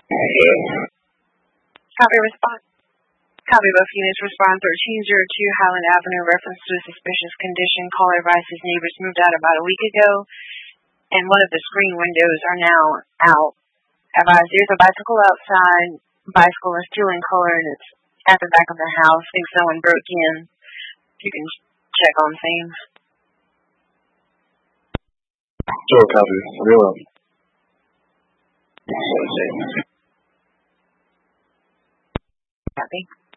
Copy response. Copy both units. Respond 1302 Highland Avenue. Reference to a suspicious condition. Caller advised his neighbors moved out about a week ago, and one of the screen windows are now out. Advised there's a bicycle outside. Bicycle is teal in color, and it's at the back of the house. Think someone broke in. You can check on things. Sure, copy. Real well. Copy.